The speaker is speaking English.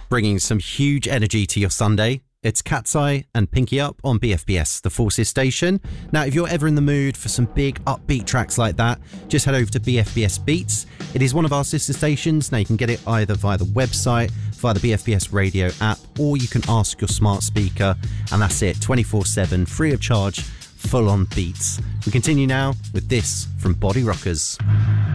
bringing some huge energy to your Sunday. It's Cat's Eye and Pinky Up on BFBS, the Forces station. Now, if you're ever in the mood for some big upbeat tracks like that, just head over to BFBS Beats. It is one of our sister stations. Now, you can get it either via the website, via the BFBS radio app, or you can ask your smart speaker, and that's it, 24/7, free of charge, full-on beats. We continue now with this from Body Rockers.